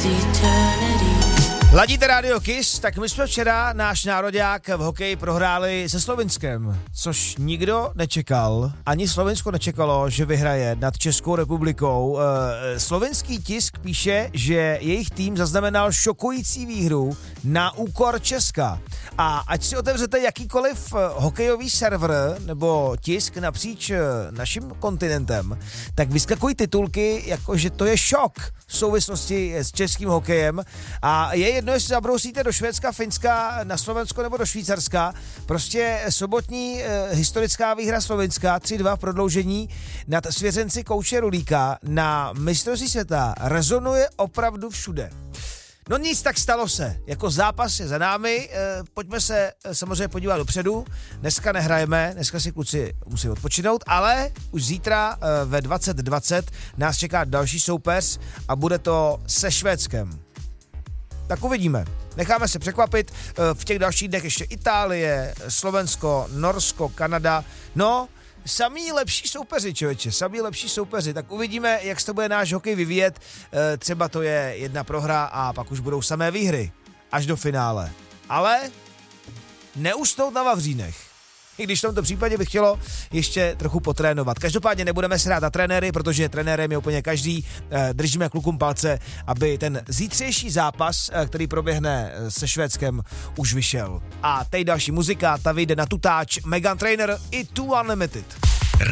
Ladíte Radio Kiss, tak my jsme včera náš nároďák v hokeji prohráli se Slovinskem, což nikdo nečekal. Ani Slovinsko nečekalo, že vyhraje nad Českou republikou. Slovinský tisk píše, že jejich tým zaznamenal šokující výhru na úkor Česka. A ať si otevřete jakýkoliv hokejový server nebo tisk napříč naším kontinentem, tak vyskakují titulky, jako že to je šok v souvislosti s českým hokejem. A je jedno, jestli zabrousíte do Švédska, Finska, na Slovensko nebo do Švýcarska. Prostě sobotní historická výhra Slovinska 3-2 v prodloužení nad svěřenci kouče Rulíka na mistrovství světa rezonuje opravdu všude. No nic, tak stalo se. Jako zápas je za námi, pojďme se samozřejmě podívat dopředu. Dneska nehrajeme, dneska si kluci musí odpočinout, ale už zítra ve 20:20 nás čeká další soupeř a bude to se Švédskem. Tak uvidíme. Necháme se překvapit, v těch dalších dnech ještě Itálie, Slovensko, Norsko, Kanada. No, samý lepší soupeři, člověče, samý lepší soupeři. Tak uvidíme, jak se to bude náš hokej vyvíjet. Třeba to je jedna prohra a pak už budou samé výhry. Až do finále. Ale neusnout na vavřínech. I když v tomto případě bych chtělo ještě trochu potrénovat. Každopádně nebudeme se hrát na trenéry, protože trenérem je úplně každý. Držíme klukům palce, aby ten zítřejší zápas, který proběhne se Švédskem, už vyšel. A teď další muzika, ta vyjde na tutáč Meghan Trainor i Too Unlimited.